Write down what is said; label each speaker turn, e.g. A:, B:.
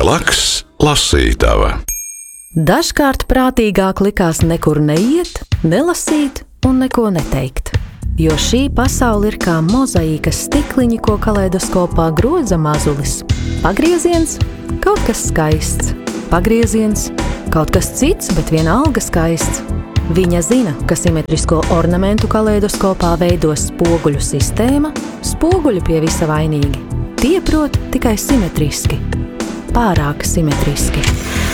A: Relaks lasītava.
B: Dažkārt prātīgāk likās nekur neiet, nelasīt un neko neteikt. Jo šī pasaule ir kā mozaīkas stikliņi, ko kaleidoskopā groza mazulis. Pagrieziens – kaut kas skaists. Pagrieziens – kaut kas cits, bet vienalga skaists. Viņa zina, ka simetrisko ornamentu kaleidoskopā veido spoguļu sistēma, spoguļi pie visa vainīgi. Tie prot tikai simetriski, pārāk simetriski.